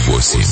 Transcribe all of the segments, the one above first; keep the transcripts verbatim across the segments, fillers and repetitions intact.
восемь.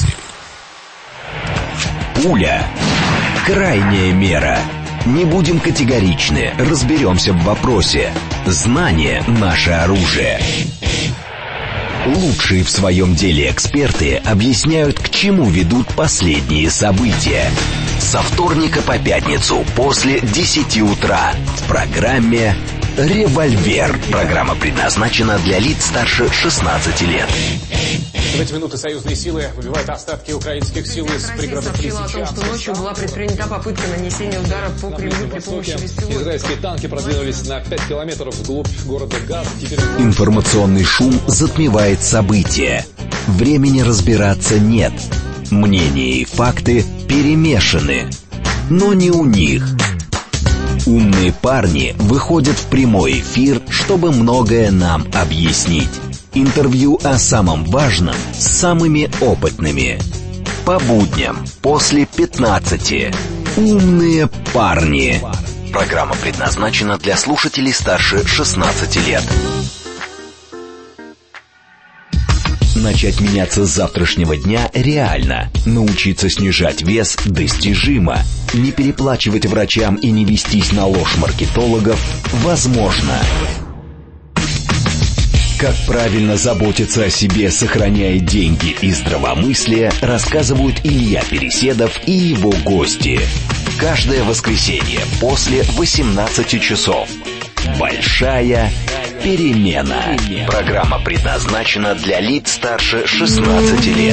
Пуля. Крайняя мера. Не будем категоричны, разберемся в вопросе. Знание — наше оружие. Лучшие в своем деле эксперты объясняют, к чему ведут последние события. Со вторника по пятницу после десяти утра в программе «Револьвер». Программа предназначена для лиц старше шестнадцати лет. В эти минуты союзные силы выбивают остатки украинских сил из пригородов Лисичанска. Сообщила о том, что ночью была предпринята попытка нанесения удара по Кремлю при помощи беспилотников. Израильские танки продвинулись на пять километров вглубь города Газ. Теперь... Информационный шум затмевает события. Времени разбираться нет. Мнения и факты перемешаны. Но не у них. Умные парни выходят в прямой эфир, чтобы многое нам объяснить. Интервью о самом важном с самыми опытными. По будням после пятнадцати. Умные парни. Программа предназначена для слушателей старше шестнадцати лет. Начать меняться с завтрашнего дня реально. Научиться снижать вес достижимо. Не переплачивать врачам и не вестись на ложь маркетологов возможно. Как правильно заботиться о себе, сохраняя деньги и здравомыслие, рассказывают Илья Переседов и его гости. Каждое воскресенье после восемнадцати часов. Большая перемена. Программа предназначена для лиц старше шестнадцати лет.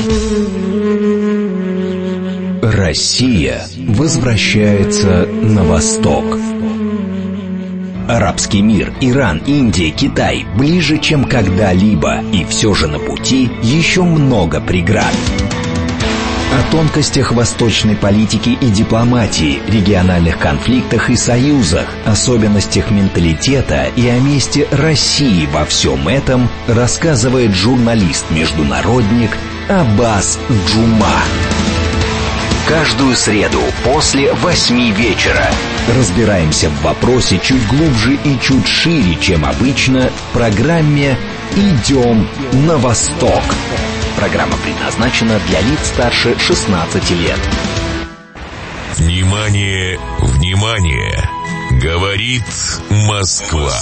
Россия возвращается на восток. Арабский мир, Иран, Индия, Китай ближе, чем когда-либо, и все же на пути еще много преград. О тонкостях восточной политики и дипломатии, региональных конфликтах и союзах, особенностях менталитета и о месте России во всем этом рассказывает журналист-международник Аббас Джума. Каждую среду после восьми вечера разбираемся в вопросе чуть глубже и чуть шире, чем обычно, в программе «Идем на восток». Программа предназначена для лиц старше шестнадцати лет. Внимание, внимание! Говорит Москва.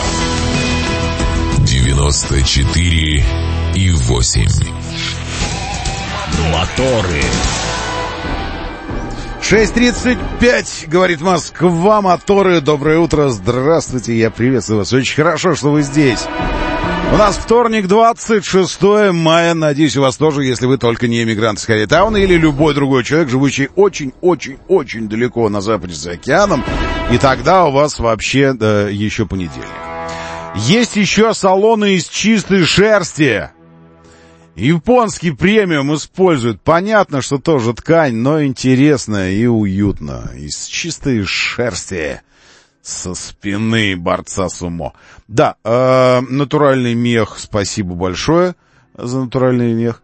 девяносто четыре и восемь. Моторы. шесть тридцать пять, говорит Москва, моторы. Доброе утро, здравствуйте, я приветствую вас. Очень хорошо, что вы здесь. У нас вторник, двадцать шестое мая. Надеюсь, у вас тоже, если вы только не эмигрант из Харитауна или любой другой человек, живущий очень-очень-очень далеко на западе за океаном. И тогда у вас вообще да, еще понедельник. Есть еще салоны из чистой шерсти. Японский премиум используют. Понятно, что тоже ткань, но интересно и уютно. Из чистой шерсти. Со спины борца сумо. Да, э, натуральный мех, спасибо большое за натуральный мех.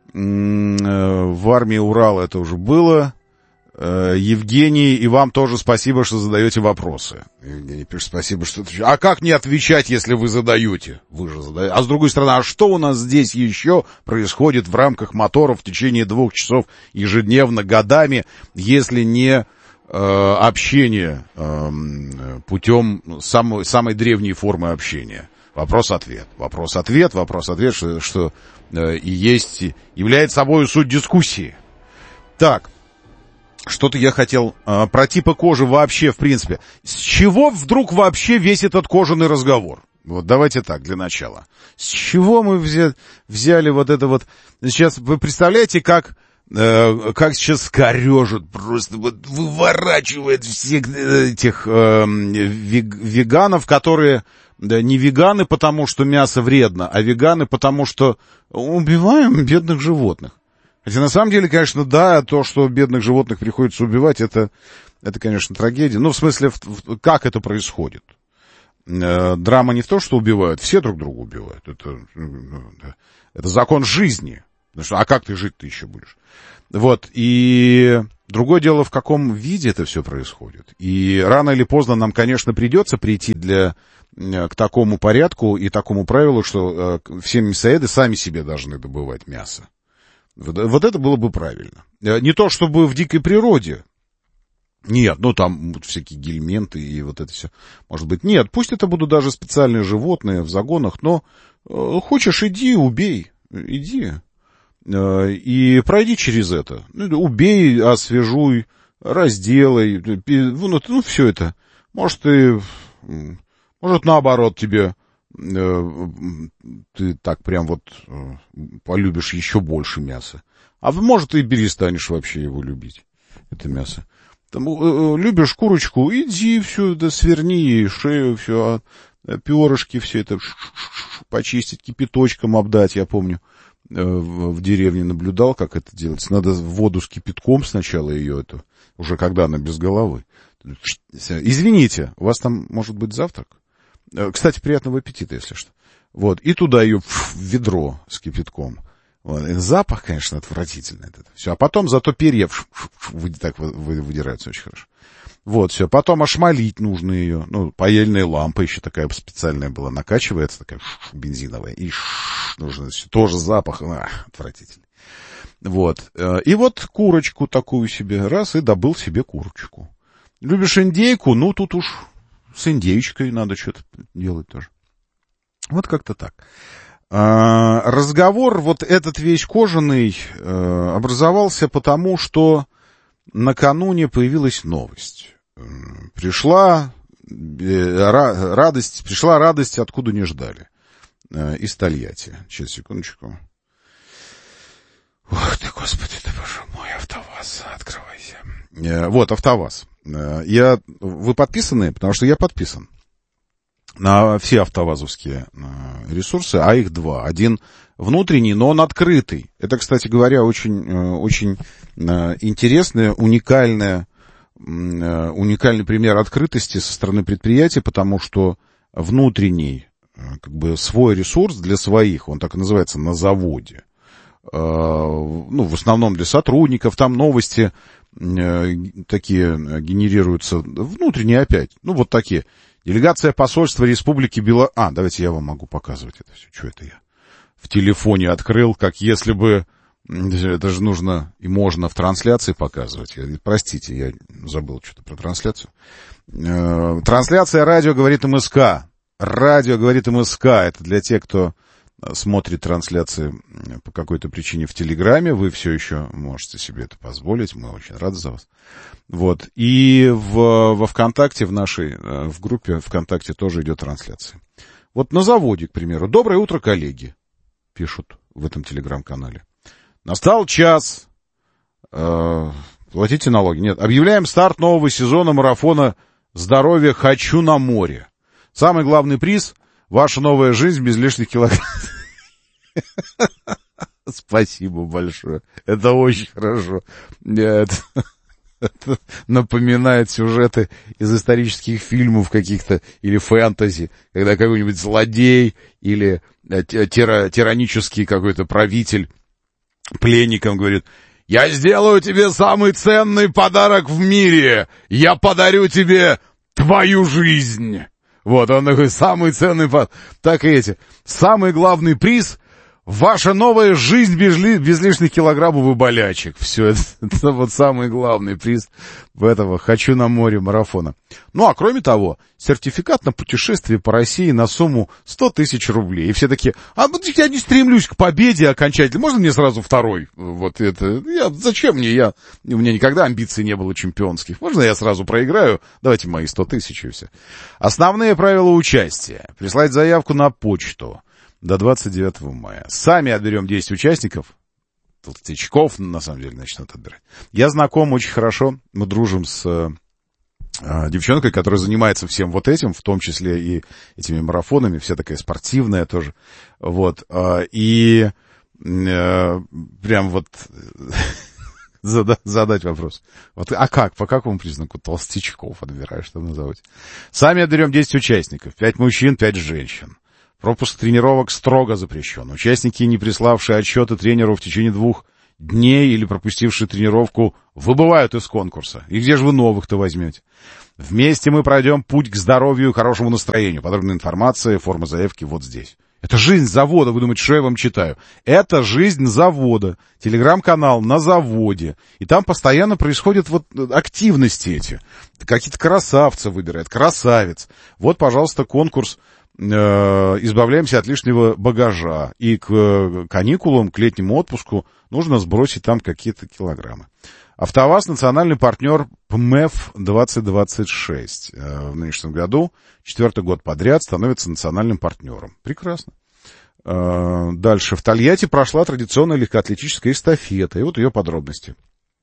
Э, в армии Урал это уже было. Э, Евгений, и вам тоже спасибо, что задаете вопросы. Евгений пишет, спасибо, что... А как не отвечать, если вы задаете? Вы же задаете. А с другой стороны, а что у нас здесь еще происходит в рамках моторов в течение двух часов ежедневно, годами, если не... общение э, путем самой, самой древней формы общения. Вопрос-ответ. Вопрос-ответ, вопрос-ответ, что, что э, и есть, является собой суть дискуссии. Так, что-то я хотел э, про типы кожи вообще, в принципе. С чего вдруг вообще весь этот кожаный разговор? Вот давайте так, для начала. С чего мы взяли, взяли вот это вот... Сейчас вы представляете, как... как сейчас скорежит, просто вот выворачивает всех этих э, веганов, которые да, не веганы, потому что мясо вредно, а веганы, потому что убиваем бедных животных. Хотя на самом деле, конечно, да, то, что бедных животных приходится убивать, это, это конечно, трагедия. Ну, в смысле, в, в, как это происходит? Э, драма не в том, что убивают, все друг друга убивают. Это, это закон жизни. А как ты жить-то еще будешь? Вот, и другое дело, в каком виде это все происходит. И рано или поздно нам, конечно, придется прийти для, к такому порядку и такому правилу, что э, все мясоеды сами себе должны добывать мясо. Вот это было бы правильно. Не то, чтобы в дикой природе. Нет, ну там всякие гельменты и вот это все. Может быть, нет, пусть это будут даже специальные животные в загонах, но э, хочешь, иди, убей, иди. Э, и пройди через это. Убей, освежуй, разделай, ну, ну все это. Может, ты, может, наоборот, тебе э, ты так прям вот э, полюбишь еще больше мяса. А может, ты перестанешь вообще его любить, это мясо. Там, э, любишь курочку, иди все, да сверни ей шею, все, а перышки, все это почистить, кипяточком обдать. Я помню, э, в, в деревне наблюдал, как это делается. Надо в воду с кипятком сначала ее, это, уже когда она без головы. Извините, у вас там может быть завтрак? Кстати, приятного аппетита, если что. Вот, и туда ее в ведро с кипятком. Вот. Запах, конечно, отвратительный. Это все. А потом зато перья так выдираются очень хорошо. Вот, все. Потом ошмалить нужно ее. Ну, паяльная лампа еще такая специальная была. Накачивается, такая бензиновая. И нужно тоже запах. А, отвратительный. Вот. И вот курочку такую себе. Раз, и добыл себе курочку. Любишь индейку? Ну, тут уж с индейчикой надо что-то делать тоже. Вот как-то так. Разговор вот этот весь кожаный образовался потому, что накануне появилась новость. Пришла радость, пришла радость, откуда не ждали. Из Тольятти. Сейчас, секундочку. Ох ты, Господи ты, Боже мой, АвтоВАЗ, открывайся. Вот, АвтоВАЗ. Я, вы подписаны? Потому что я подписан на все автовазовские ресурсы, а их два. Один внутренний, но он открытый. Это, кстати говоря, очень, очень интересный, уникальный, уникальный пример открытости со стороны предприятия, потому что внутренний, как бы свой ресурс для своих, он так и называется, на заводе. Ну, в основном для сотрудников, там новости такие генерируются, внутренние опять, ну, вот такие. Делегация посольства Республики Беларусь... А, давайте я вам могу показывать это все. Что это я в телефоне открыл, как если бы... Это же нужно и можно в трансляции показывать. Простите, я забыл что-то про трансляцию. Трансляция «Радио говорит МСК». «Радио говорит МСК». Это для тех, кто смотрит трансляции по какой-то причине в Телеграме. Вы все еще можете себе это позволить. Мы очень рады за вас. Вот. И в, во ВКонтакте, в нашей, в группе ВКонтакте тоже идет трансляция. Вот на заводе, к примеру. Доброе утро, коллеги, пишут в этом телеграм-канале. Настал час. Э, платите налоги. Нет. Объявляем старт нового сезона марафона «Здоровье хочу на море». Самый главный приз — ваша новая жизнь без лишних килограмм. Спасибо большое. Это очень хорошо. Это, это напоминает сюжеты из исторических фильмов каких-то или фэнтези, когда какой-нибудь злодей или тира, тиранический какой-то правитель пленникам говорит: «Я сделаю тебе самый ценный подарок в мире. Я подарю тебе твою жизнь». Вот, он такой, самый ценный подарок. Так и эти. Самый главный приз — ваша новая жизнь без, ли, без лишних килограммов и болячек. Все, это, это вот самый главный приз этого «Хочу на море» марафона. Ну, а кроме того, сертификат на путешествие по России на сумму сто тысяч рублей. И все такие: а я не стремлюсь к победе окончательно. Можно мне сразу второй? Вот это. Я, зачем мне? Я, у меня никогда амбиций не было чемпионских. Можно я сразу проиграю? Давайте мои сто тысяч и все. Основные правила участия. Прислать заявку на почту до двадцать девятого мая. Сами отберем десять участников. Толстячков, на самом деле, начнут отбирать. Я знаком очень хорошо. Мы дружим с э, девчонкой, которая занимается всем вот этим, в том числе и этими марафонами. Вся такая спортивная тоже. Вот. Э, и э, прям вот зада, задать вопрос. Вот, а как? По какому признаку толстячков отбираешь, что называть? Сами отберем десять участников. пять мужчин, пять женщин. Пропуск тренировок строго запрещен. Участники, не приславшие отчеты тренеру в течение двух дней или пропустившие тренировку, выбывают из конкурса. И где же вы новых-то возьмете? Вместе мы пройдем путь к здоровью и хорошему настроению. Подробная информация, форма заявки вот здесь. Это жизнь завода, вы думаете, что я вам читаю? Это жизнь завода, телеграм-канал на заводе. И там постоянно происходят вот активности эти. Какие-то красавцы выбирают, красавец. Вот, пожалуйста, конкурс э, «Избавляемся от лишнего багажа». И к каникулам, к летнему отпуску нужно сбросить там какие-то килограммы. АвтоВАЗ — национальный партнер ПМЭФ двадцать двадцать шесть. В нынешнем году, четвертый год подряд, становится национальным партнером. Прекрасно. Дальше. В Тольятти прошла традиционная легкоатлетическая эстафета. И вот ее подробности.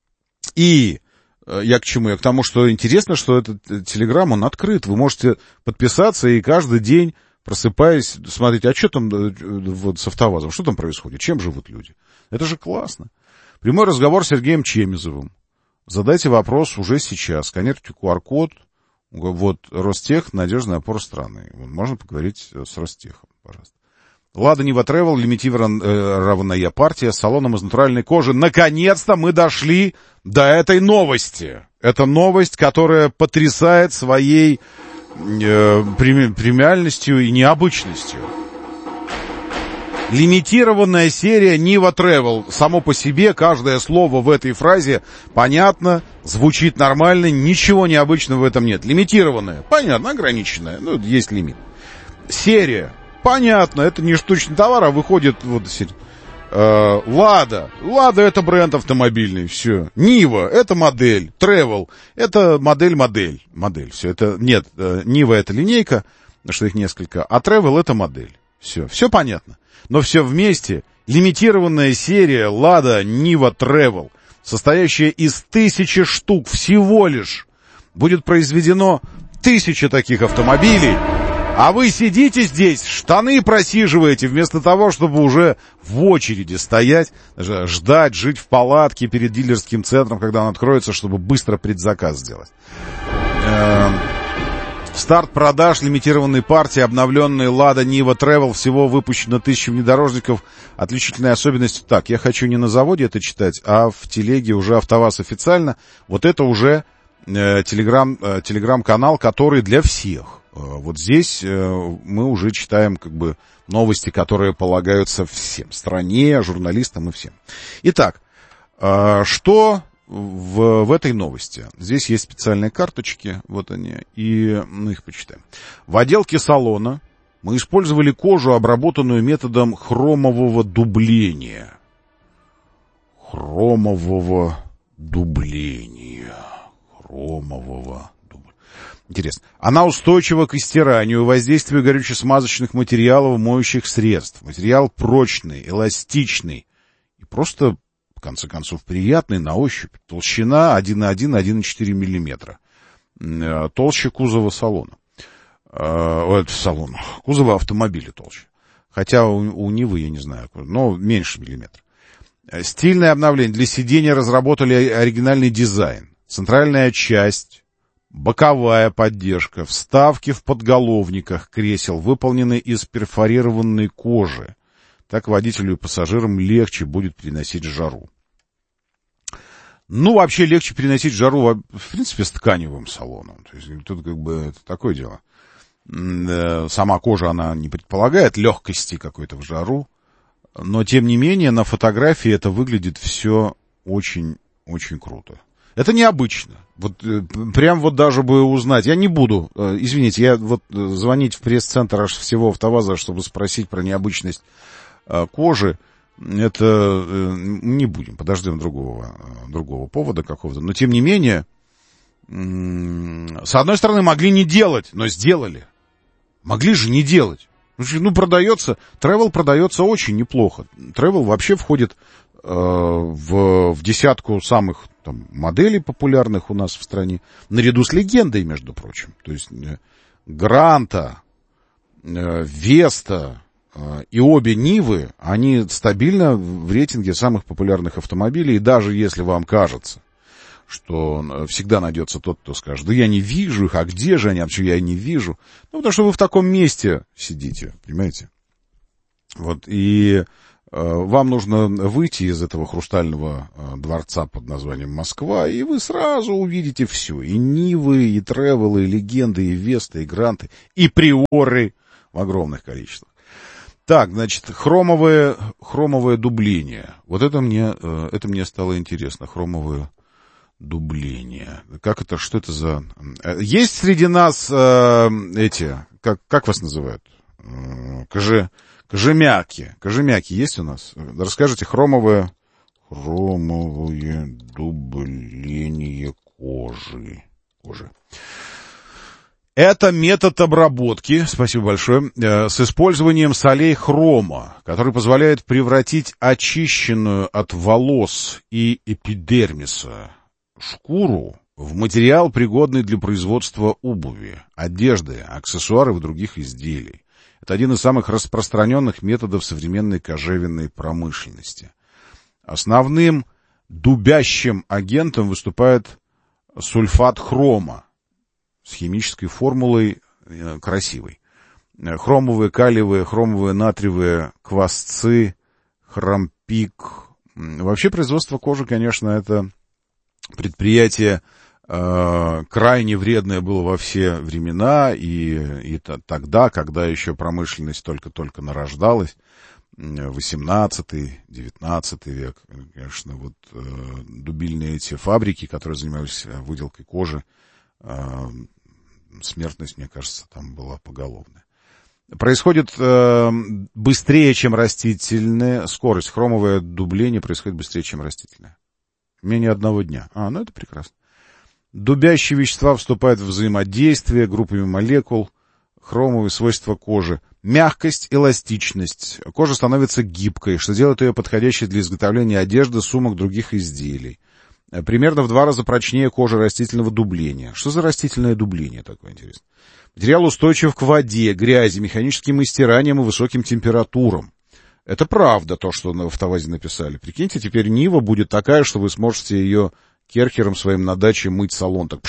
И я к чему? Я к тому, что интересно, что этот телеграм, он открыт. Вы можете подписаться и каждый день, просыпаясь, смотреть, а что там вот с АвтоВАЗом, что там происходит, чем живут люди. Это же классно. Прямой разговор с Сергеем Чемизовым. Задайте вопрос уже сейчас. Сканируйте ку ар код. Вот Ростех, надежная опора страны. Можно поговорить с Ростехом, пожалуйста. Лада Нива Тревел, лимитированная партия с салоном из натуральной кожи. Наконец-то мы дошли до этой новости. Это новость, которая потрясает своей э, премиальностью и необычностью. Лимитированная серия Нива Travel. Само по себе каждое слово в этой фразе понятно, звучит нормально, ничего необычного в этом нет. Лимитированная, понятно, ограниченная, ну, есть лимит. Серия, понятно, это не штучный товар, а выходит вот э, Лада. Лада — это бренд автомобильный, все. Нива — это модель. Travel — это модель-модель. Модель, все. Это нет, э, Нива — это линейка, что их несколько, а Travel — это модель. Все, все понятно. Но все вместе лимитированная серия Лада Нива Travel, состоящая из тысячи штук всего лишь, будет произведено тысяча таких автомобилей, а вы сидите здесь, штаны просиживаете, вместо того, чтобы уже в очереди стоять, ждать, жить в палатке перед дилерским центром, когда он откроется, чтобы быстро предзаказ сделать. Старт продаж лимитированной партии обновленной Лада Нива Travel. Всего выпущено тысяча внедорожников. Отличительная особенность. Так, я хочу не на заводе это читать, а в телеге уже АвтоВАЗ официально. Вот это уже э, телеграм, э, телеграм-канал, который для всех. Э, вот здесь э, мы уже читаем как бы новости, которые полагаются всем. Стране, журналистам и всем. Итак, э, что... В, в этой новости. Здесь есть специальные карточки, вот они, и мы их почитаем. В отделке салона мы использовали кожу, обработанную методом хромового дубления. Хромового дубления. Хромового дубления. Интересно. Она устойчива к истиранию, воздействию горюче-смазочных материалов, моющих средств. Материал прочный, эластичный и просто... в конце концов, приятный на ощупь. Толщина один и один - один и четыре миллиметра. Толще кузова салона. Э, салона. Кузова автомобиля толще. Хотя у, у Нивы, я не знаю, но меньше миллиметра. Стильное обновление. Для сидения разработали оригинальный дизайн. Центральная часть, боковая поддержка, вставки в подголовниках кресел выполнены из перфорированной кожи. Так водителю и пассажирам легче будет переносить жару. Ну, вообще легче переносить жару, в принципе, с тканевым салоном. То есть тут как бы это такое дело. Сама кожа, она не предполагает легкости какой-то в жару. Но, тем не менее, на фотографии это выглядит все очень-очень круто. Это необычно. Вот прям вот даже бы узнать. Я не буду, извините, я вот звонить в пресс-центр аж всего АвтоВАЗа, чтобы спросить про необычность кожи, это не будем, подождем другого, другого повода какого-то. Но, тем не менее, с одной стороны, могли не делать, но сделали. Могли же не делать. Ну, продается, Travel продается очень неплохо. Travel вообще входит э, в, в десятку самых там, моделей популярных у нас в стране, наряду с легендой, между прочим. То есть Гранта, э, Веста, и обе Нивы, они стабильно в рейтинге самых популярных автомобилей. И даже если вам кажется, что всегда найдется тот, кто скажет, да я не вижу их, а где же они, а почему я не вижу? Ну, потому что вы в таком месте сидите, понимаете? Вот, и э, вам нужно выйти из этого хрустального э, дворца под названием Москва, и вы сразу увидите все. И Нивы, и Тревелы, и Легенды, и Весты, и Гранты, и Приоры в огромных количествах. Так, значит, хромовое, хромовое дубление. Вот это мне, это мне стало интересно, хромовое дубление. Как это, что это за... Есть среди нас э, эти, как, как вас называют? Кожи, кожемяки. Кожемяки есть у нас? Расскажите, хромовое... Хромовое дубление кожи. Кожи. Это метод обработки, спасибо большое, с использованием солей хрома, который позволяет превратить очищенную от волос и эпидермиса шкуру в материал, пригодный для производства обуви, одежды, аксессуаров и других изделий. Это один из самых распространенных методов современной кожевенной промышленности. Основным дубящим агентом выступает сульфат хрома с химической формулой э, красивой. Хромовые, калиевые, хромовые, натриевые, квасцы, хромпик. Вообще производство кожи, конечно, это предприятие э, крайне вредное было во все времена, и, и т- тогда, когда еще промышленность только-только нарождалась, восемнадцатый, девятнадцатый век, конечно, вот э, дубильные эти фабрики, которые занимались выделкой кожи, э, смертность, мне кажется, там была поголовная. Происходит э, быстрее, чем растительная скорость. Хромовое дубление происходит быстрее, чем растительное. Менее одного дня. А, ну это прекрасно. Дубящие вещества вступают в взаимодействие группами молекул. Хромовые свойства кожи. Мягкость, эластичность. Кожа становится гибкой, что делает ее подходящей для изготовления одежды, сумок, других изделий. Примерно в два раза прочнее кожи растительного дубления. Что за растительное дубление такое, интересно? Материал устойчив к воде, грязи, механическим истираниям и высоким температурам. Это правда, то, что в автовазе написали. Прикиньте, теперь Нива будет такая, что вы сможете ее керхером своим на даче мыть салон, так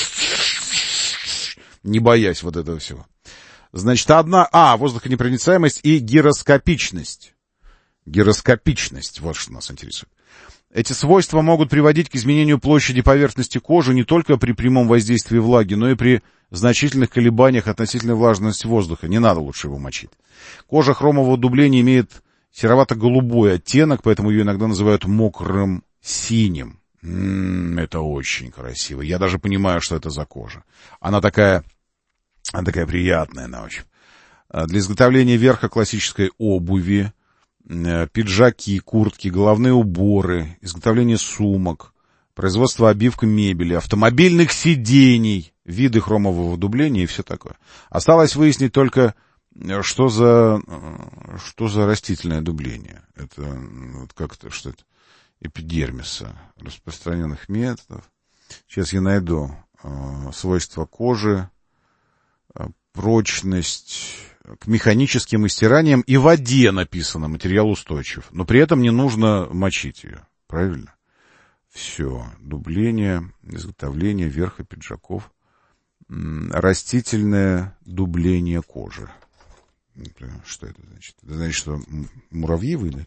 не боясь вот этого всего. Значит, одна... А, воздухонепроницаемость и гироскопичность. Гироскопичность, вот что нас интересует. Эти свойства могут приводить к изменению площади поверхности кожи не только при прямом воздействии влаги, но и при значительных колебаниях относительной влажности воздуха. Не надо лучше его мочить. Кожа хромового дубления имеет серовато-голубой оттенок, поэтому ее иногда называют мокрым синим. М-м, это очень красиво. Я даже понимаю, что это за кожа. Она такая, она такая приятная на ощупь. Для изготовления верха классической обуви, пиджаки, куртки, головные уборы, изготовление сумок, производство обивки мебели, автомобильных сидений, виды хромового дубления и все такое. Осталось выяснить только, что за, что за растительное дубление. Это вот как-то, что это? Эпидермиса, распространенных методов. Сейчас я найду э, свойства кожи, э, прочность, к механическим истираниям и воде написано, материал устойчив. Но при этом не нужно мочить ее. Правильно? Все. Дубление, изготовление верха пиджаков. Растительное дубление кожи. Что это значит? Это значит, что муравьи выйдут?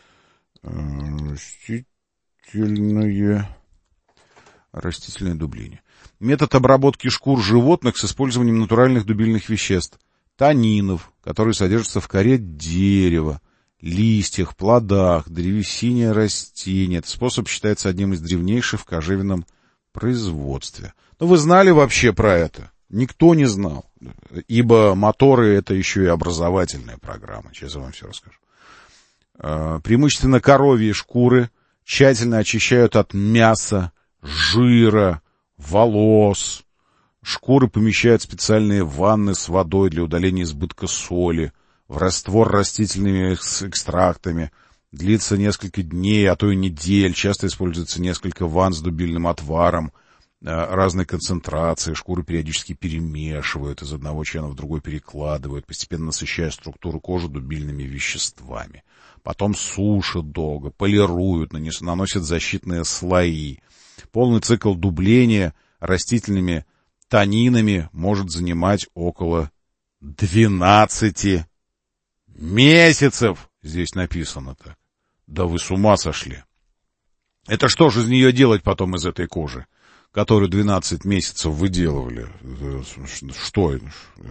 Растительное... Растительное дубление. Метод обработки шкур животных с использованием натуральных дубильных веществ. Танинов, которые содержатся в коре дерева, листьях, плодах, древесине растений. Этот способ считается одним из древнейших в кожевенном производстве. Но вы знали вообще про это? Никто не знал. Ибо моторы — это еще и образовательная программа. Сейчас я вам все расскажу. Преимущественно коровьи шкуры тщательно очищают от мяса, жира, волос. Шкуры помещают в специальные ванны с водой для удаления избытка соли, в раствор растительными экстрактами. Длится несколько дней, а то и недель. Часто используется несколько ванн с дубильным отваром разной концентрации. Шкуры периодически перемешивают, из одного члена в другой перекладывают, постепенно насыщая структуру кожи дубильными веществами. Потом сушат долго, полируют, наносят защитные слои. Полный цикл дубления растительными танинами может занимать около двенадцати месяцев. Здесь написано так. Да вы с ума сошли. Это что же из нее делать потом, из этой кожи, которую двенадцать месяцев выделывали? Что?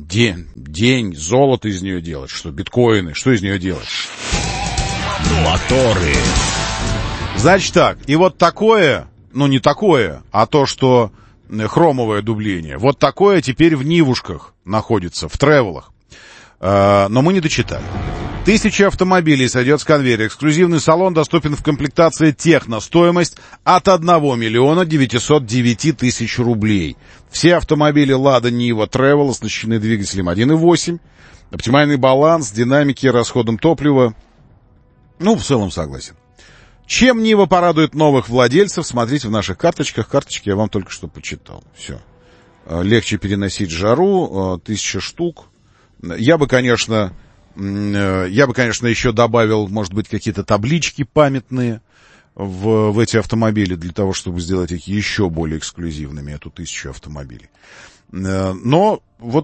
День, день, золото из нее делать, что, биткоины, что из нее делать? Моторы. Значит так, и вот такое, ну не такое, а то, что хромовое дубление, вот такое теперь в Нивушках находится, в тревелах. Э, но мы не дочитали. Тысяча автомобилей сойдет с конвейера. Эксклюзивный салон доступен в комплектации техно. Стоимость от одного миллиона девятисот девяти тысяч рублей. Все автомобили Lada Niva Travel оснащены двигателем один и восемь. Оптимальный баланс, динамики, расходом топлива. Ну, в целом согласен. Чем Нива порадует новых владельцев, смотрите в наших карточках. Карточки я вам только что почитал. Все. Легче переносить жару. Тысяча штук. Я бы, конечно... Я бы, конечно, еще добавил, может быть, какие-то таблички памятные в, в эти автомобили, для того, чтобы сделать их еще более эксклюзивными, эту тысячу автомобилей. Но вот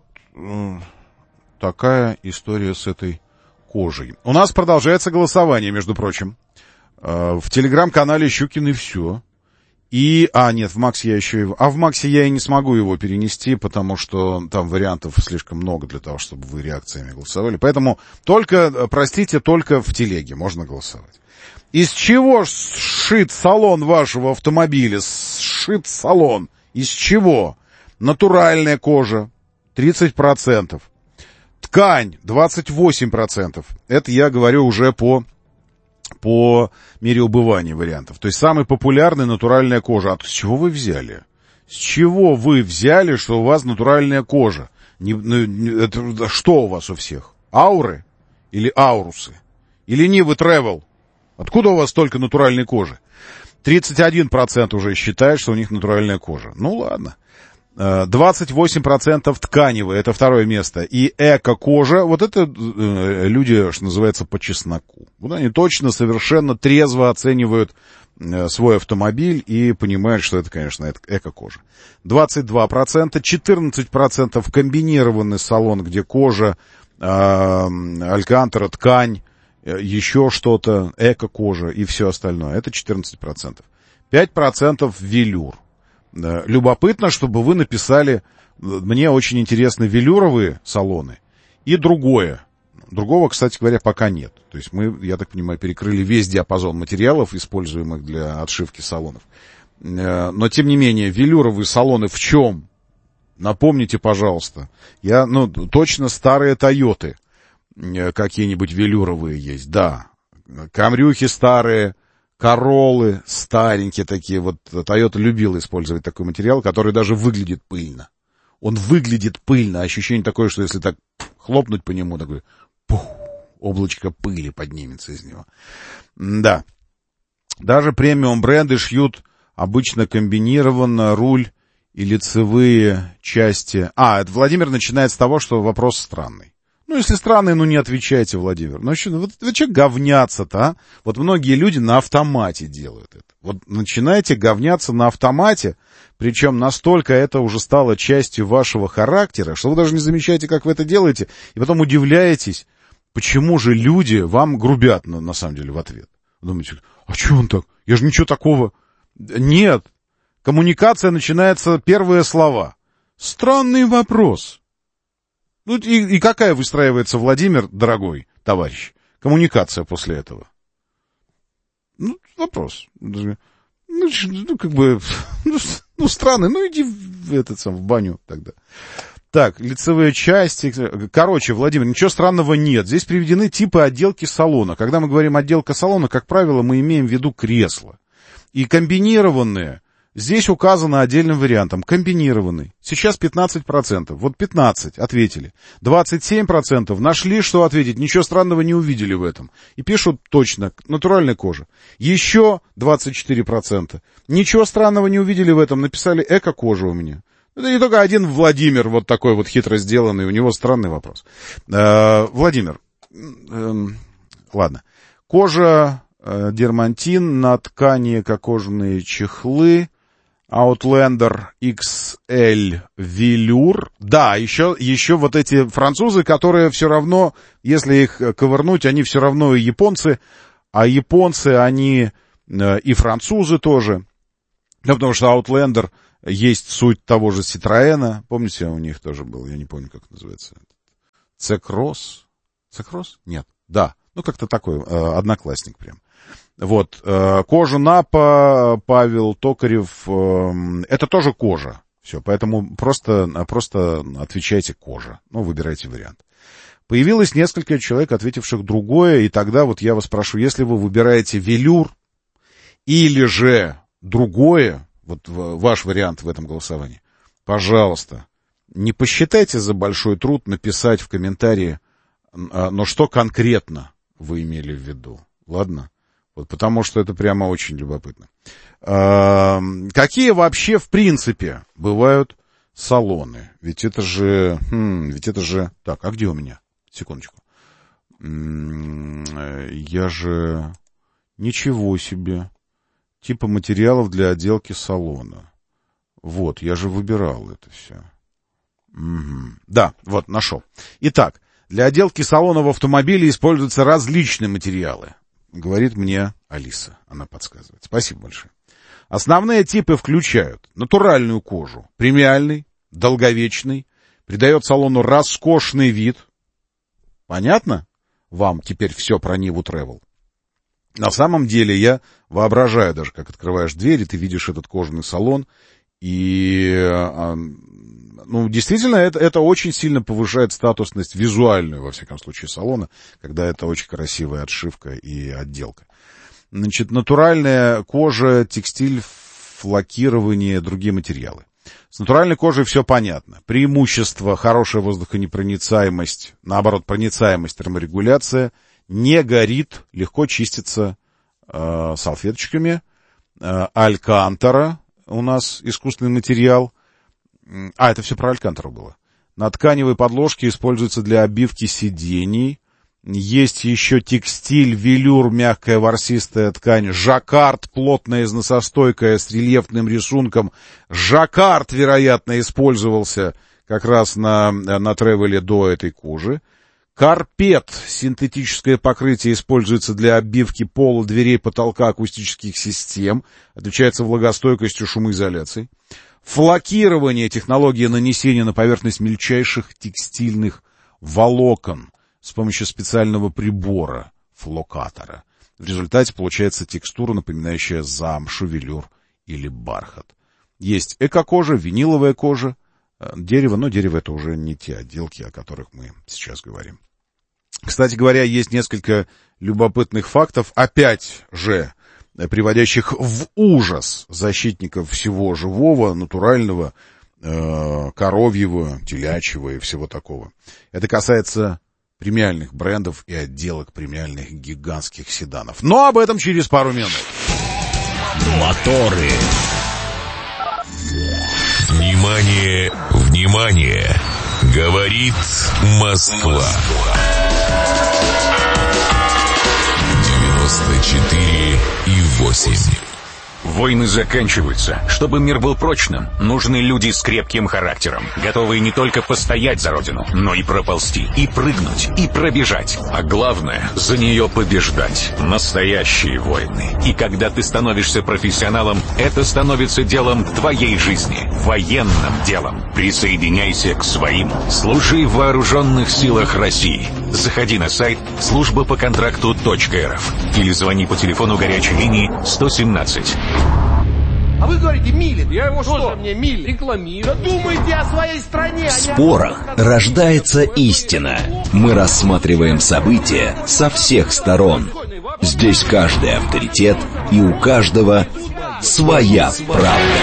такая история с этой кожей. У нас продолжается голосование, между прочим. В телеграм-канале Щукин и все. И, а, нет, в Максе я еще его... А в Максе я и не смогу его перенести, потому что там вариантов слишком много для того, чтобы вы реакциями голосовали. Поэтому только, простите, только в телеге можно голосовать. Из чего сшит салон вашего автомобиля? Сшит салон. Из чего? Натуральная кожа. тридцать процентов. Ткань. двадцать восемь процентов. Это я говорю уже по... по мере убывания вариантов. То есть самый популярный натуральная кожа. А с чего вы взяли? С чего вы взяли, что у вас натуральная кожа? Не, не, это, что у вас у всех? Ауры? Или аурусы? Или Нивы Travel? Откуда у вас столько натуральной кожи? тридцать один процент уже считает, что у них натуральная кожа. Ну ладно. двадцать восемь процентов тканевые, это второе место. И эко-кожа, вот это э, люди, что называется, по чесноку. Вот они точно, совершенно трезво оценивают э, свой автомобиль и понимают, что это, конечно, эко-кожа. двадцать два процента, четырнадцать процентов комбинированный салон, где кожа, э, алькантара, ткань, э, еще что-то, эко-кожа и все остальное. Это четырнадцать процентов. пять процентов велюр. Любопытно, чтобы вы написали, мне очень интересны велюровые салоны и другое. Другого, кстати говоря, пока нет. То есть мы, я так понимаю, перекрыли весь диапазон материалов, используемых для отшивки салонов. Но, тем не менее, велюровые салоны в чем? Напомните, пожалуйста. Я, ну, точно старые Тойоты какие-нибудь велюровые есть, да. Камрюхи старые. Короллы старенькие такие, вот Toyota любила использовать такой материал, который даже выглядит пыльно. Он выглядит пыльно, ощущение такое, что если так хлопнуть по нему, такое пух, облачко пыли поднимется из него. Да. Даже премиум бренды шьют обычно комбинированно руль и лицевые части. А, это Владимир начинает с того, что вопрос странный. Ну, если странный, ну, не отвечайте, Владимир. Ну, что, вот вы что говняться-то, а? Вот многие люди на автомате делают это. Вот начинаете говняться на автомате, причем настолько это уже стало частью вашего характера, что вы даже не замечаете, как вы это делаете, и потом удивляетесь, почему же люди вам грубят, на, на самом деле, в ответ. Думаете, а что он так? Я же ничего такого... Нет. Коммуникация начинается, первые слова. Странный вопрос. Ну, и, и какая выстраивается, Владимир, дорогой товарищ, коммуникация после этого? Ну, вопрос. Ну, ну как бы, ну, ну, странный, ну, иди в, этот сам, в баню тогда. Так, лицевые части. Короче, Владимир, ничего странного нет. Здесь приведены типы отделки салона. Когда мы говорим отделка салона, как правило, мы имеем в виду кресла. И комбинированные... Здесь указано отдельным вариантом. Комбинированный. Сейчас пятнадцать процентов. Вот пятнадцать ответили. двадцать семь процентов нашли, что ответить. Ничего странного не увидели в этом. И пишут точно. Натуральная кожа. Еще двадцать четыре процента. Ничего странного не увидели в этом. Написали эко-кожа у меня. Это не только один Владимир вот такой вот хитро сделанный. У него странный вопрос. Э, Владимир. Э, ладно. Кожа, э, дермантин на ткани, как кожаные чехлы. Outlander икс эль Velour. Да, еще, еще вот эти французы, которые все равно, если их ковырнуть, они все равно и японцы, а японцы, они и французы тоже. Да, потому что Outlander есть суть того же Citroёна. Помните, у них тоже был, я не помню, как это называется. C-Cross? C-Cross? Нет. Да. Ну, как-то такой, э, одноклассник прям. Вот. Э, кожа Напа, Павел Токарев. Э, это тоже кожа. Все. Поэтому просто, просто отвечайте кожа. Ну, выбирайте вариант. Появилось несколько человек, ответивших другое. И тогда вот я вас прошу, если вы выбираете велюр или же другое, вот ваш вариант в этом голосовании, пожалуйста, не посчитайте за большой труд написать в комментарии, но что конкретно вы имели в виду. Ладно? Вот, потому что это прямо очень любопытно. А, какие вообще, в принципе, бывают салоны? Ведь это же... Хм, ведь это же... Так, а где у меня? Секундочку. Я же... Ничего себе. Типа материалов для отделки салона. Вот, я же выбирал это все. Угу. Да, вот, нашел. Итак, для отделки салона в автомобиле используются различные материалы. Говорит мне Алиса, она подсказывает. Спасибо большое. Основные типы включают натуральную кожу, премиальный, долговечный, придает салону роскошный вид. Понятно? Вам теперь все про Ниву Travel. На самом деле я воображаю даже, как открываешь дверь, и ты видишь этот кожаный салон, и... Ну, действительно, это, это очень сильно повышает статусность визуальную, во всяком случае, салона, когда это очень красивая отшивка и отделка. Значит, натуральная кожа, текстиль, флакирование, другие материалы. С натуральной кожей все понятно. Преимущество, хорошая воздухонепроницаемость, наоборот, проницаемость, терморегуляция, не горит, легко чистится э, салфеточками. Э, алькантара у нас искусственный материал. А, это все про алькантару было. На тканевой подложке используется для обивки сидений. Есть еще текстиль, велюр, мягкая ворсистая ткань, жаккард, плотная износостойкая, с рельефным рисунком. Жаккард, вероятно, использовался как раз на, на тревеле до этой кожи. Карпет, синтетическое покрытие, используется для обивки пола, дверей, потолка, акустических систем. Отличается влагостойкостью, шумоизоляцией. Флакирование, технология нанесения на поверхность мельчайших текстильных волокон с помощью специального прибора, флокатора. В результате получается текстура, напоминающая замшу, велюр или бархат. Есть эко-кожа, виниловая кожа, дерево, но дерево — это уже не те отделки, о которых мы сейчас говорим. Кстати говоря, есть несколько любопытных фактов, опять же, приводящих в ужас защитников всего живого, натурального, э, коровьего, телячьего и всего такого. Это касается премиальных брендов и отделок премиальных гигантских седанов. Но об этом через пару минут. Моторы. Внимание, внимание! Говорит Москва. девяносто четыре и восемь. Войны заканчиваются. Чтобы мир был прочным, нужны люди с крепким характером, готовые не только постоять за родину, но и проползти, и прыгнуть, и пробежать. А главное, за нее побеждать. Настоящие войны. И когда ты становишься профессионалом, это становится делом твоей жизни. Военным делом. Присоединяйся к своим. Служи в вооруженных силах России. Заходи на сайт служба по контракту точка эр эф или звони по телефону горячей линии сто семнадцать. А вы говорите, Милин. Я его что? Мне Милин рекламирую. Да думайте о своей стране. В спорах рождается истина. Мы рассматриваем события со всех сторон. Здесь каждый авторитет, и у каждого своя правда.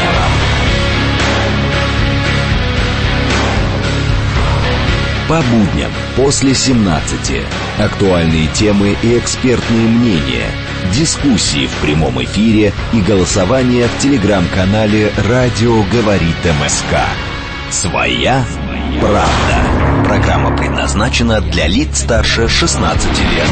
По будням после семнадцати. Актуальные темы и экспертные мнения. Дискуссии в прямом эфире и голосование в телеграм-канале «Радио говорит МСК». Своя правда. Программа предназначена для лиц старше шестнадцати лет.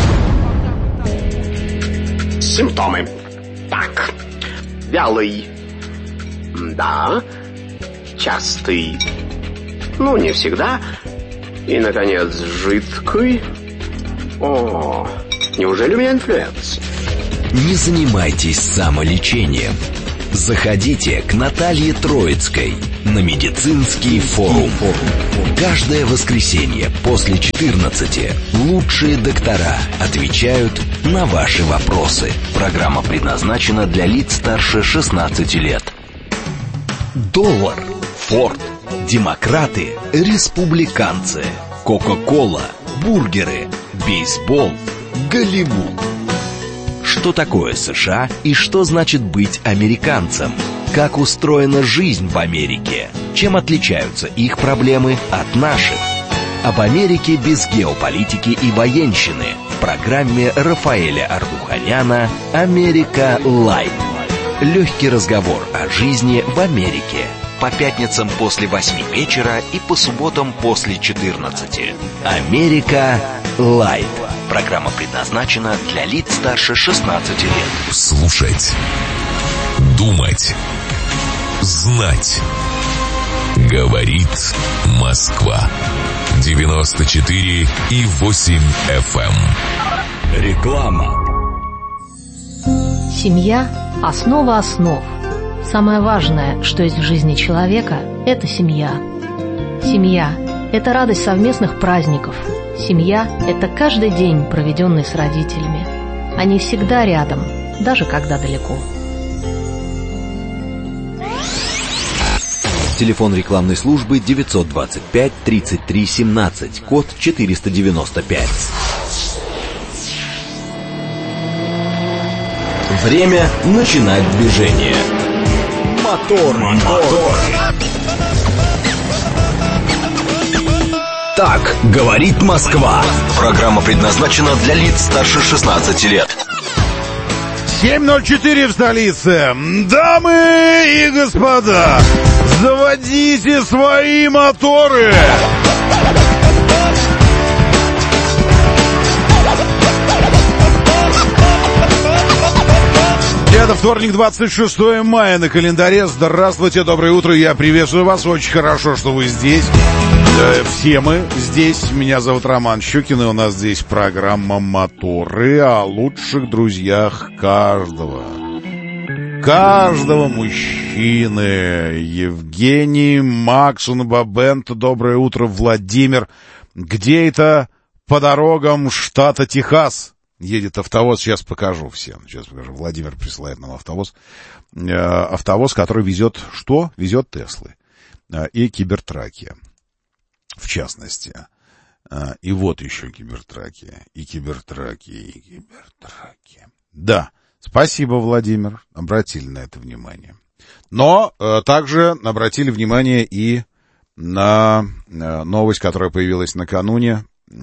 Симптомы. Так. Вялый. Да. Частый. Ну, не всегда. И, наконец, жидкий. О, неужели у меня инфлюенс? Не занимайтесь самолечением. Заходите к Наталье Троицкой на медицинский форум. Каждое воскресенье после четырнадцати лучшие доктора отвечают на ваши вопросы. Программа предназначена для лиц старше шестнадцати лет. Доллар, Форд, демократы, республиканцы, Кока-кола, бургеры, бейсбол, Голливуд. Что такое США и что значит быть американцем? Как устроена жизнь в Америке? Чем отличаются их проблемы от наших? Об Америке без геополитики и военщины в программе Рафаэля Ардуханяна «Америка Лайт». Легкий разговор о жизни в Америке. По пятницам после восьми вечера и по субботам после четырнадцати. «Америка Лайт». Программа предназначена для лиц старше шестнадцати лет. Слушать, думать, знать. Говорит Москва. девяносто четыре и восемь эф эм. Реклама. Семья – основа основ. Самое важное, что есть в жизни человека – это семья. Семья – это радость совместных праздников. Семья – это каждый день, проведенный с родителями. Они всегда рядом, даже когда далеко. Телефон рекламной службы девятьсот двадцать пять тридцать три семнадцать, код четыреста девяносто пять. Время начинать движение. Мотор, мотор. Так говорит Москва. Программа предназначена для лиц старше шестнадцати лет. семь ноль четыре в столице. Дамы и господа, заводите свои моторы. Это вторник, двадцать шестое мая на календаре. Здравствуйте, доброе утро, я приветствую вас. Очень хорошо, что вы здесь. Все мы здесь. Меня зовут Роман Щукин, и у нас здесь программа «Моторы» о лучших друзьях каждого. Каждого мужчины. Евгений, Максун, Бабенто, доброе утро, Владимир. Где это по дорогам штата Техас едет автовоз? Сейчас покажу всем. Сейчас покажу. Владимир присылает нам автовоз. Автовоз, который везет что? Везет Теслы и кибертраки. В частности. И вот еще кибертраки, и кибертраки, и кибертраки. Да, спасибо, Владимир, обратили на это внимание. Но э, также обратили внимание и на э, новость, которая появилась накануне э,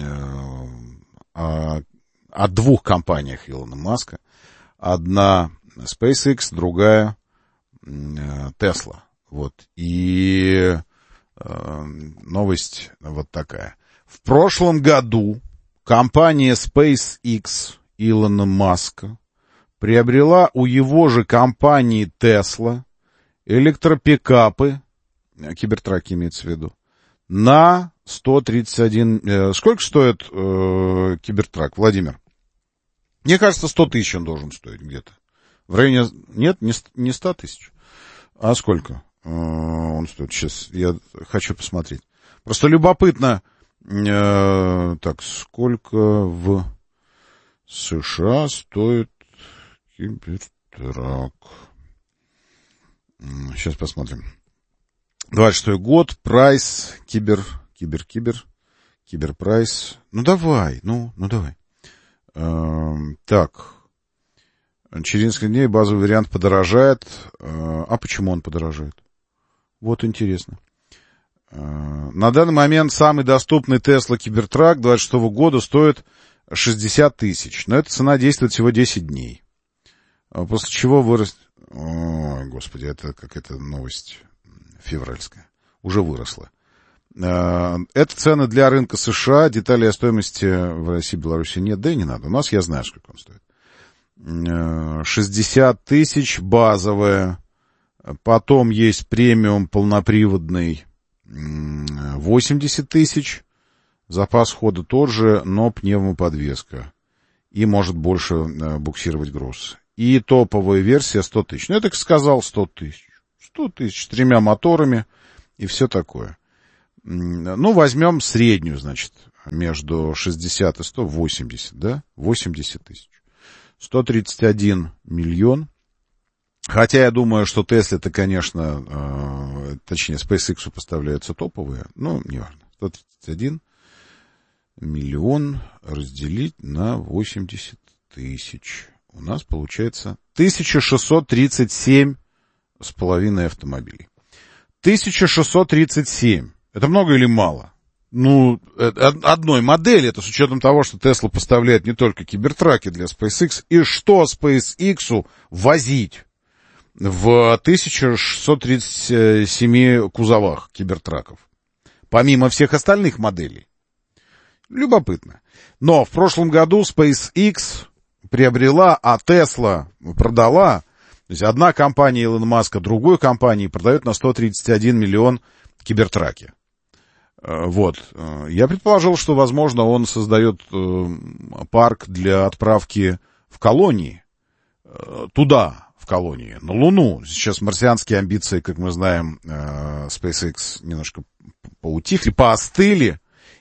о, о двух компаниях Илона Маска. Одна SpaceX, другая э, Tesla. Вот. И новость вот такая. В прошлом году компания SpaceX Илона Маска приобрела у его же компании Tesla электропикапы, кибертраки имеется в виду, на сто тридцать один... Э, сколько стоит э, кибертрак, Владимир? Мне кажется, сто тысяч он должен стоить где-то. В районе... Нет, не сто тысяч. А сколько? Он стоит сейчас, я хочу посмотреть. Просто любопытно, э, так, сколько в США стоит кибертрак. Сейчас посмотрим. двадцать шестой год, прайс, кибер, кибер, кибер, киберпрайс. Ну давай, ну, ну давай. Э, так. Через несколько дней базовый вариант подорожает. Э, а почему он подорожает? Вот интересно. На данный момент самый доступный Tesla Cybertruck двадцать шестого года стоит шестьдесят тысяч. Но эта цена действует всего десять дней. После чего вырос... Ой, господи, это какая-то новость февральская. Уже выросла. Это цены для рынка США. Деталей о стоимости в России и Беларуси нет. Да и не надо. У нас я знаю, сколько он стоит. шестьдесят тысяч базовая. Потом есть премиум полноприводный восемьдесят тысяч. Запас хода тот же, но пневмоподвеска. И может больше буксировать груз. и топовая версия сто тысяч. Ну, я так сказал, сто тысяч. сто тысяч с тремя моторами и все такое. Ну, возьмем среднюю, значит, между шестьдесят и сто восемьдесят, да? восемьдесят тысяч. сто тридцать один миллион. Хотя я думаю, что Tesla-то, конечно, э, точнее, SpaceX поставляются топовые, но не важно. сто тридцать один миллион разделить на восемьдесят тысяч. У нас получается тысяча шестьсот тридцать семь с половиной автомобилей. тысяча шестьсот тридцать семь. Это много или мало? Ну, одной модели, это с учетом того, что Tesla поставляет не только кибертраки для SpaceX, и что SpaceX возить в тысяча шестьсот тридцать семь кузовах кибертраков, помимо всех остальных моделей. Любопытно. Но в прошлом году SpaceX приобрела, а Tesla продала, то есть одна компания Илона Маска другой компании продает на сто тридцать один миллион кибертраки. Вот. Я предположил, что, возможно, он создает парк для отправки в колонии, туда, в колонии, на Луну. Сейчас марсианские амбиции, как мы знаем, SpaceX немножко поутихли, поостыли,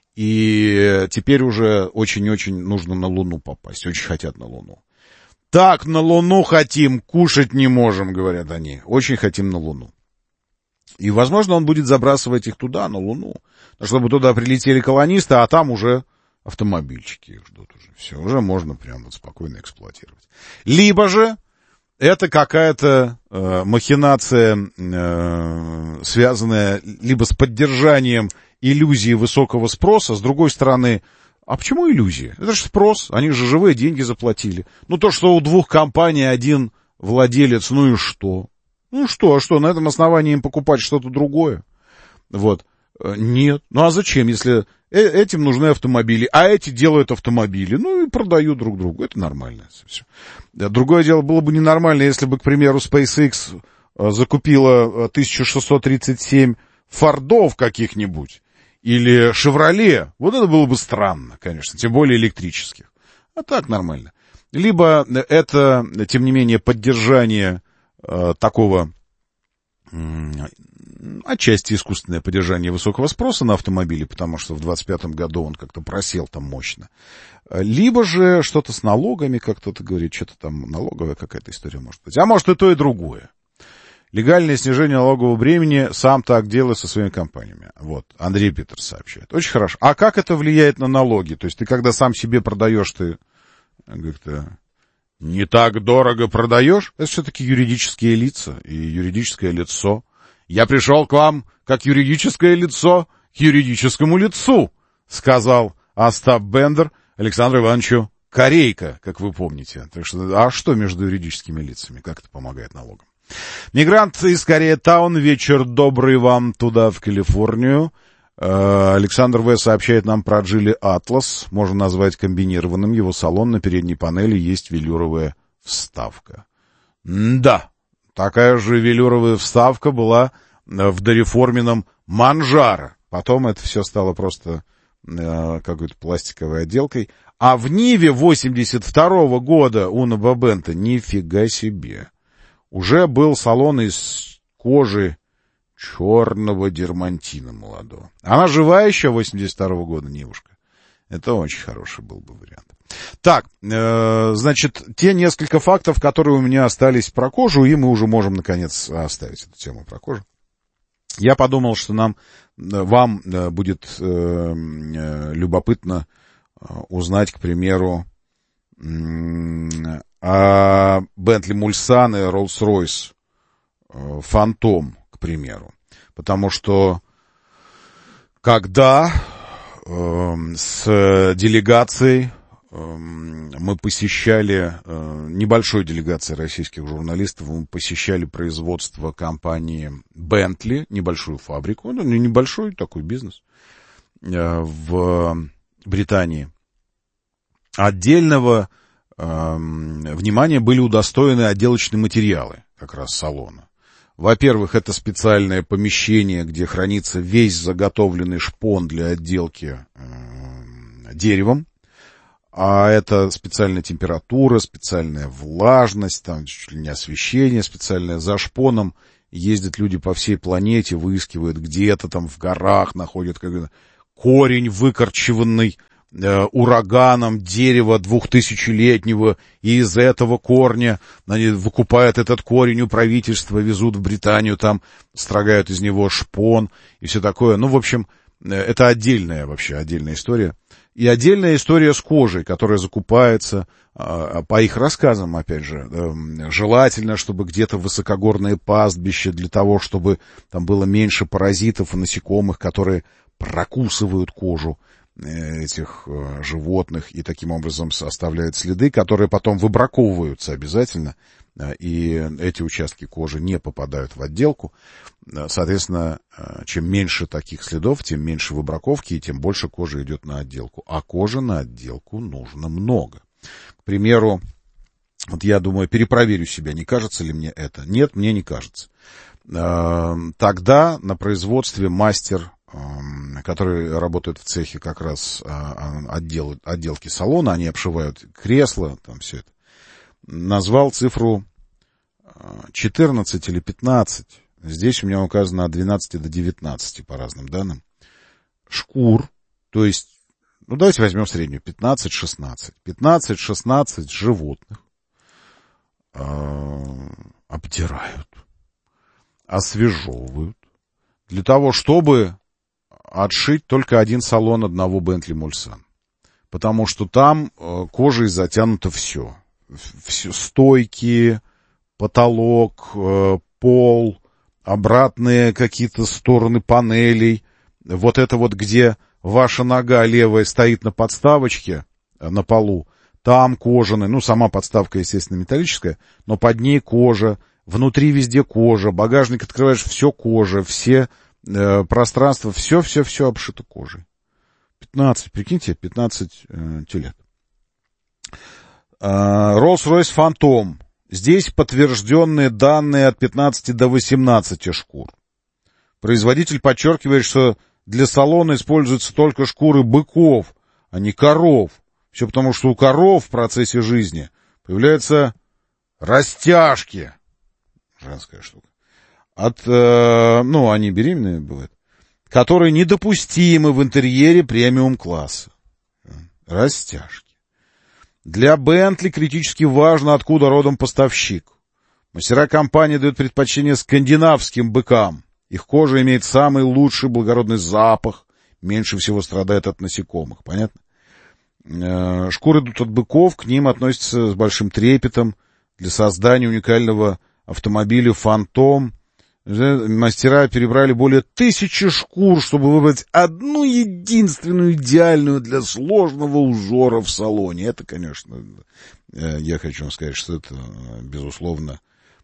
и теперь уже очень-очень нужно на Луну попасть, очень хотят на Луну. Так, на Луну хотим, кушать не можем, говорят они, очень хотим на Луну. И, возможно, он будет забрасывать их туда, на Луну, чтобы туда прилетели колонисты, а там уже автомобильчики их ждут уже. Все, уже можно прям вот спокойно эксплуатировать. Либо же это какая-то э, махинация, э, связанная либо с поддержанием иллюзии высокого спроса, с другой стороны, а почему иллюзия? Это же спрос, они же живые деньги заплатили. Ну, то, что у двух компаний один владелец, ну и что? Ну что, а что, на этом основании им покупать что-то другое? Вот. Нет. Ну а зачем, если этим нужны автомобили, а эти делают автомобили, ну и продают друг другу. Это нормально. Все. Другое дело, было бы ненормально, если бы, к примеру, SpaceX закупила тысяча шестьсот тридцать семь Фордов каких-нибудь или Шевроле. Вот это было бы странно, конечно, тем более электрических. А так нормально. Либо это, тем не менее, поддержание такого отчасти искусственное поддержание высокого спроса на автомобили, потому что в двадцать пятом году он как-то просел там мощно. Либо же что-то с налогами, как кто-то говорит, что-то там налоговая какая-то история может быть. А может и то, и другое. Легальное снижение налогового бремени, сам так делаю со своими компаниями. Вот, Андрей Питерс сообщает. Очень хорошо. А как это влияет на налоги? То есть ты когда сам себе продаешь, ты как-то не так дорого продаешь? Это все-таки юридические лица и юридическое лицо. Я пришел к вам как юридическое лицо к юридическому лицу, сказал Остап Бендер Александру Ивановичу Корейко, как вы помните. Так что, а что между юридическими лицами? Как это помогает налогам? Мигрант из Кореятаун. Вечер добрый вам туда, в Калифорнию. Александр В. сообщает нам про Geely Atlas. Можно назвать комбинированным. Его салон, на передней панели есть велюровая вставка. Да, такая же велюровая вставка была в дореформенном Манжаро. Потом это все стало просто э, какой-то пластиковой отделкой. А в Ниве восемьдесят второго года Уно Бабента, нифига себе, уже был салон из кожи черного дермантина молодого. Она живая еще, восемьдесят второго года Нивушка. Это очень хороший был бы вариант. Так, э, значит, те несколько фактов, которые у меня остались про кожу, и мы уже можем, наконец, оставить эту тему про кожу. Я подумал, что нам, вам будет э, э, любопытно узнать, к примеру, э, о Bentley Mulsanne и Rolls-Royce э, Phantom, к примеру. Потому что когда э, с делегацией мы посещали, небольшой делегацией российских журналистов, мы посещали производство компании Bentley, небольшую фабрику, ну, небольшой такой бизнес в Британии. Отдельного э, внимания были удостоены отделочные материалы как раз салона. Во-первых, это специальное помещение, где хранится весь заготовленный шпон для отделки э, деревом. а это специальная температура, специальная влажность, там чуть ли не освещение специальное. За шпоном ездят люди по всей планете, выискивают где-то там в горах, находят как корень выкорчеванный э, ураганом дерева двухтысячелетнего, и из этого корня они выкупают этот корень у правительства, везут в Британию, там строгают из него шпон и все такое. Ну, в общем, э, это отдельная вообще, отдельная история. И отдельная история с кожей, которая закупается, э, по их рассказам, опять же, э, желательно, чтобы где-то высокогорные пастбища, для того, чтобы там было меньше паразитов и насекомых, которые прокусывают кожу этих э, животных и таким образом оставляют следы, которые потом выбраковываются обязательно, э, и эти участки кожи не попадают в отделку. Соответственно, э, чем меньше таких следов, тем меньше выбраковки, и тем больше кожи идет на отделку. А кожи на отделку нужно много. К примеру, вот я думаю, перепроверю себя, не кажется ли мне это. Нет, мне не кажется. Э, тогда на производстве мастер, которые работают в цехе как раз отдел, отделки салона, они обшивают кресла, там все это, назвал цифру четырнадцать или пятнадцать, здесь у меня указано от двенадцати до девятнадцати по разным данным, шкур, то есть, ну давайте возьмем среднюю, пятнадцать-шестнадцать, пятнадцать-шестнадцать животных э, обдирают, освежевывают, для того, чтобы отшить только один салон одного Bentley Mulsanne. Потому что там э, кожей затянуто все. все. Стойки, потолок, э, пол, обратные какие-то стороны панелей. Вот это вот, где ваша нога левая стоит на подставочке, э, на полу, там кожаная, ну, сама подставка, естественно, металлическая, но под ней кожа, внутри везде кожа, багажник открываешь, все кожа, все э, пространство, все-все-все обшито кожей. пятнадцать, прикиньте, пятнадцать э, телет. Rolls-Royce Phantom. Здесь подтвержденные данные от пятнадцати до восемнадцати шкур. Производитель подчеркивает, что для салона используются только шкуры быков, а не коров. Все потому, что у коров в процессе жизни появляются растяжки. Женская штука. От, э, ну, они беременные бывают. Которые недопустимы в интерьере премиум-класса. Растяжки. Для Bentley критически важно, откуда родом поставщик. Мастера компании дают предпочтение скандинавским быкам. Их кожа имеет самый лучший благородный запах, меньше всего страдает от насекомых. Понятно? Шкуры идут от быков, к ним относятся с большим трепетом. Для создания уникального автомобиля Phantom мастера перебрали более тысячи шкур, чтобы выбрать одну единственную идеальную для сложного узора в салоне. Это, конечно, я хочу вам сказать, что это, безусловно,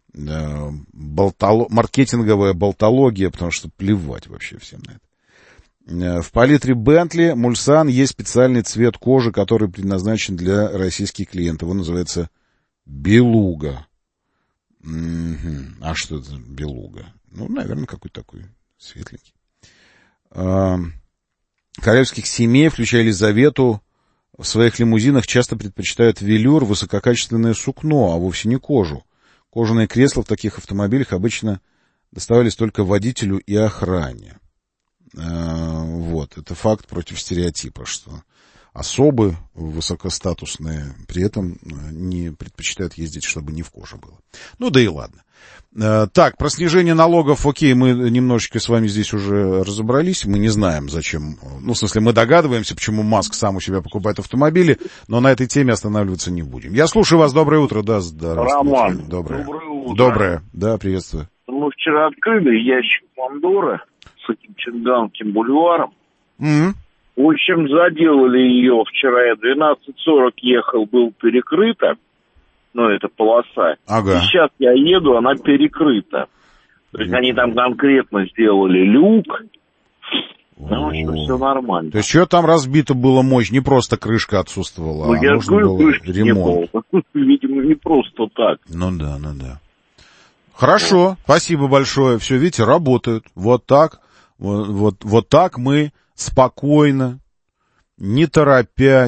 болтало... маркетинговая болтология, потому что плевать вообще всем на это. В палитре Bentley Mulsanne есть специальный цвет кожи, который предназначен для российских клиентов. Он называется белуга. Mm-hmm. А что это белуга? Ну, наверное, какой-то такой светленький. А, королевских семей, включая Елизавету, в своих лимузинах часто предпочитают велюр, высококачественное сукно, а вовсе не кожу. Кожаные кресла в таких автомобилях обычно доставались только водителю и охране. А, вот, это факт против стереотипа, что особы высокостатусные при этом не предпочитают ездить, чтобы не в коже было. Ну да и ладно. Так, про снижение налогов, окей, мы немножечко с вами здесь уже разобрались. Мы не знаем, зачем, ну, в смысле, мы догадываемся, почему Маск сам у себя покупает автомобили, но на этой теме останавливаться не будем. Я слушаю вас, доброе утро, да, здравствуйте. Роман, доброе. доброе утро. Доброе, да, приветствую. Мы вчера открыли ящик Пандоры с этим Чинганским бульваром. Mm-hmm. В общем, заделали ее вчера. Я двенадцать сорок ехал, был перекрыто. Ну, это полоса. Ага. И сейчас я еду, она перекрыта. То есть они там конкретно сделали люк. Ну, в общем, все нормально. То есть что там разбито было мощь? Не просто крышка отсутствовала, ну, а я нужно говорю, было крышки ремонт. Не было. Видимо, не просто так. Ну да, ну да. Хорошо, спасибо большое. Все, видите, работают. Вот так, вот, вот, вот так мы спокойно, не торопясь,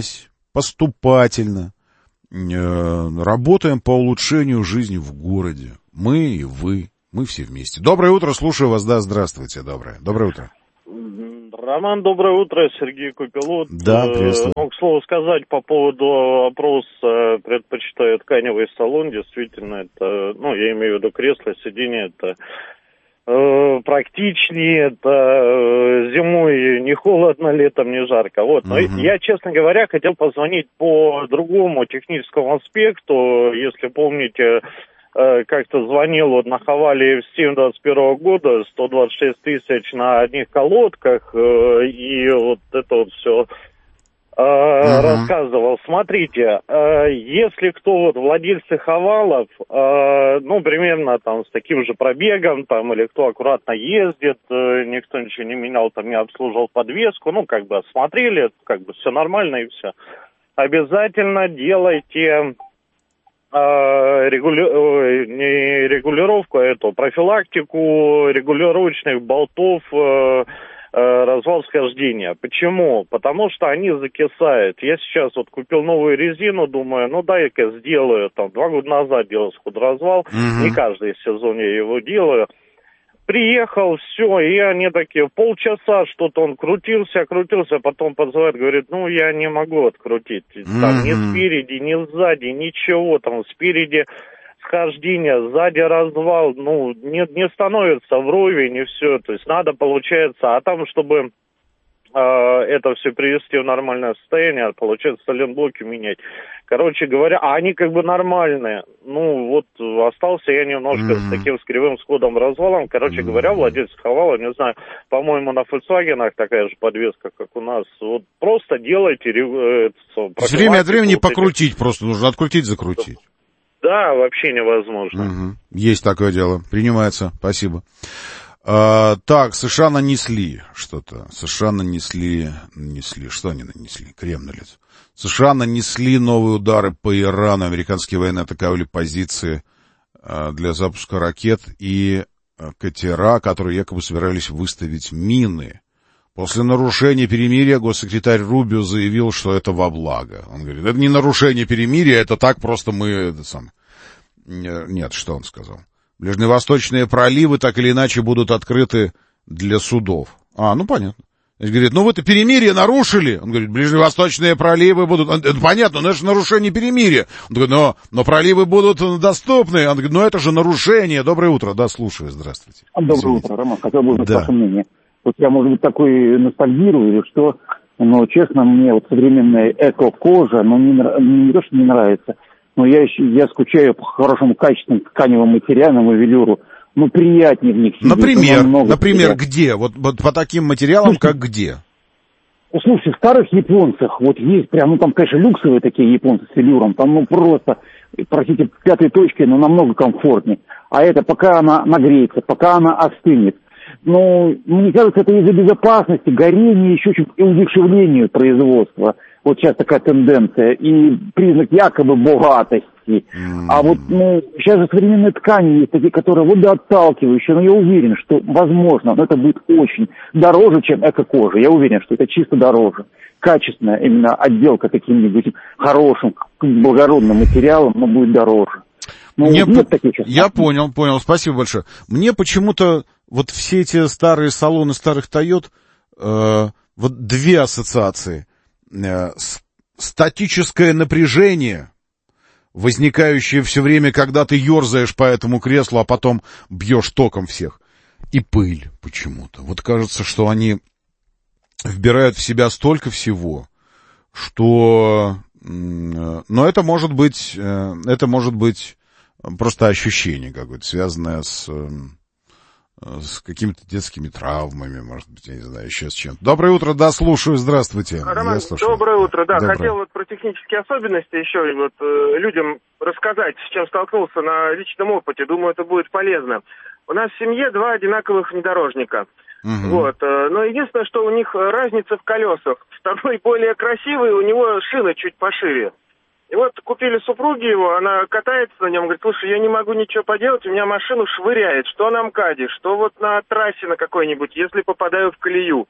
поступательно э, работаем по улучшению жизни в городе. Мы и вы, мы все вместе. Доброе утро, слушаю вас, да, здравствуйте, доброе. Доброе утро. Роман, доброе утро, Сергей Купелот. Да, приветствую. Ну, к слову сказать, по поводу опроса предпочитаю тканевый салон, действительно, это, ну, я имею в виду кресло, сиденье, это э, практичнее, это э, зимой не холодно, летом не жарко. Вот. Но угу. я, честно говоря, хотел позвонить по другому техническому аспекту, если помните, как-то звонил вот на Хавале эф семь двадцать первого года, сто двадцать шесть тысяч на одних колодках, и вот это вот все uh-huh. рассказывал. Смотрите, если кто вот владельцы Хавалов, ну, примерно там с таким же пробегом, там, или кто аккуратно ездит, никто ничего не менял, там, не обслуживал подвеску, ну, как бы осмотрели, как бы все нормально и все. Обязательно делайте... Регули... не регулировку, а эту профилактику регулировочных болтов э, э, развал схождения. Почему? Потому что они закисают. Я сейчас вот купил новую резину, думаю, ну дай-ка сделаю. Там два года назад делал сходоразвал, mm-hmm. не каждый сезон я его делаю. Приехал, все, и они такие, полчаса что-то он крутился, крутился, потом подзывает, говорит, ну, я не могу открутить. Там mm-hmm. ни спереди, ни сзади, ничего, там спереди схождение, сзади развал, ну, не, не становится вровень и все. То есть надо, получается, а там, чтобы э, это все привести в нормальное состояние, получается, соленблоки менять. Короче говоря, а они как бы нормальные. Ну, вот остался я немножко mm-hmm. с таким с кривым сходом развалом. Короче mm-hmm. говоря, владелец Хавала, не знаю, по-моему, на Volkswagen'ах такая же подвеска, как у нас. Вот просто делайте... Э, э, время от времени вот покрутить эти... просто нужно, открутить, закрутить. Да, вообще невозможно. Mm-hmm. Есть такое дело. Принимается. Спасибо. А, так, США нанесли что-то. США нанесли... Нанесли. Что они нанесли? Крем на лицо. США нанесли новые удары по Ирану. Американские военные атаковали позиции а, для запуска ракет и а, катера, которые якобы собирались выставить мины. После нарушения перемирия госсекретарь Рубио заявил, что это во благо. Он говорит, это не нарушение перемирия, это так просто мы... Это самое. Нет, что он сказал? Ближневосточные проливы так или иначе будут открыты для судов. А, ну понятно. Говорит, ну вы-то перемирие нарушили. Он говорит, ближневосточные проливы будут... Это понятно, но это же нарушение перемирия. Он говорит, но, но проливы будут доступны. Он говорит, ну это же нарушение. Доброе утро. Да, слушаю, здравствуйте. Доброе Извините. утро, Роман. Хотел бы узнать да. ваше мнение. Вот я, может быть, такой ностальгирую, что, но, честно, мне вот современная эко-кожа, ну, не, не то, что не нравится, но я, я скучаю по хорошему качественному тканевому материалу и велюру. Ну, приятнее в них сидеть. Например, например, где? Вот, вот по таким материалам, слушайте, как где? Ну, слушайте, в старых японцах, вот есть прям, ну, там, конечно, люксовые такие японцы с велюром, там, ну, просто, простите, пятой точкой, но намного комфортнее. А это пока она нагреется, пока она остынет. Ну, мне кажется, это из-за безопасности, горения, еще чуть и удешевлению производства. Вот сейчас такая тенденция. И признак якобы богатости. Mm-hmm. А вот, ну, сейчас же современные ткани есть такие, которые водоотталкивающие. Но я уверен, что, возможно, но это будет очень дороже, чем эко-кожа. Я уверен, что это чисто дороже. Качественная именно отделка каким-нибудь хорошим, благородным материалом, но будет дороже. Ну, Мне вот нет по... таких сейчас. Я понял, понял. Спасибо большое. Мне почему-то вот все эти старые салоны старых Тойот, э, вот две ассоциации. Э, статическое напряжение, возникающее все время, когда ты ерзаешь по этому креслу, а потом бьешь током всех. И пыль почему-то. Вот кажется, что они вбирают в себя столько всего, что... Но это может быть... Это может быть просто ощущение какое-то, связанное с... с какими-то детскими травмами, может быть, я не знаю, еще с чем-то. Доброе утро, да, слушаю, здравствуйте. Роман, доброе утро, да, доброе. Хотел вот про технические особенности еще вот э, людям рассказать, с чем столкнулся на личном опыте, думаю, это будет полезно. У нас в семье два одинаковых внедорожника, угу. вот, э, но единственное, что у них разница в колесах. Второй более красивый, у него шины чуть пошире. И вот купили супруги его, она катается на нем, говорит, слушай, я не могу ничего поделать, у меня машину швыряет, что на МКАДе, что вот на трассе на какой-нибудь, если попадаю в колею.